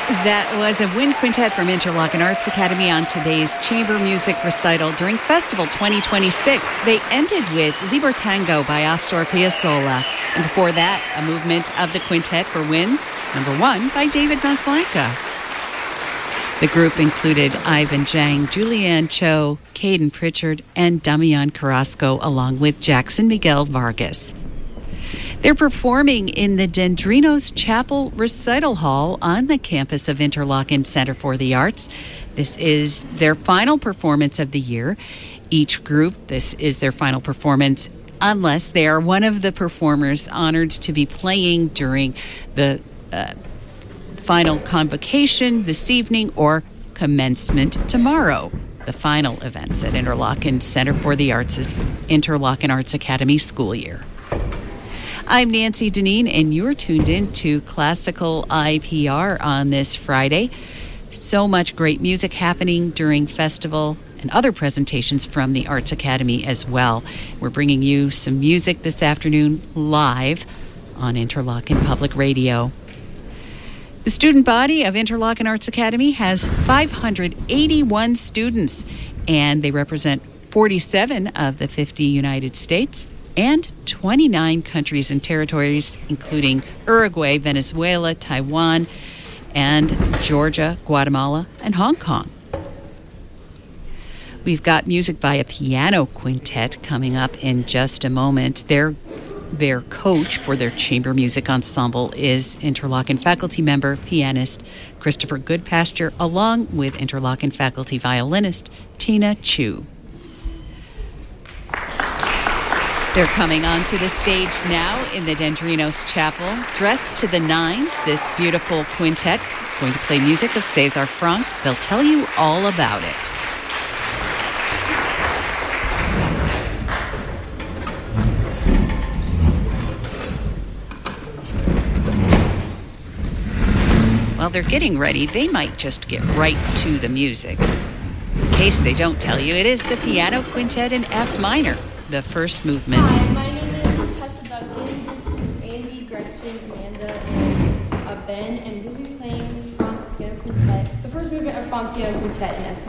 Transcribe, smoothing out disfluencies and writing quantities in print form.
That was a wind quintet from Interlochen Arts Academy on today's chamber music recital during Festival 2026. They ended with Libertango by Astor Piazzolla. And before that, a movement of the quintet for winds, number 1 by David Maslanka. The group included Ivan Zhang, Julianne Cho, Caden Pritchard, and Damian Carrasco, along with Jackson Miguel Vargas. They're performing in the Dendrinos Chapel Recital Hall on the campus of Interlochen Center for the Arts. This is their final performance of the year. Each group, this is their final performance, unless they are one of the performers honored to be playing during the final convocation this evening or commencement tomorrow. The final events at Interlochen Center for the Arts' Interlochen Arts Academy school year. I'm Nancy Deneen, and you're tuned in to Classical IPR on this Friday. So much great music happening during festival and other presentations from the Arts Academy as well. We're bringing you some music this afternoon live on Interlochen Public Radio. The student body of Interlochen Arts Academy has 581 students, and they represent 47 of the 50 United States and 29 countries and territories, including Uruguay, Venezuela, Taiwan, and Georgia, Guatemala, and Hong Kong. We've got music by a piano quintet coming up in just a moment. Their coach for their chamber music ensemble is Interlochen faculty member, pianist Christopher Goodpasture, along with Interlochen faculty violinist Tina Chu. They're coming onto the stage now in the Dendrinos Chapel, dressed to the nines, this beautiful quintet, going to play music of César Franck. They'll tell you all about it. While they're getting ready, they might just get right to the music. In case they don't tell you, it is the piano quintet in F minor. The first movement. Hi, my name is Tessa Duncan. This is Andy, Gretchen, Amanda, and Ben, and we'll be playing Franck Piano Quintet. The first movement of Franck Piano Quintet in F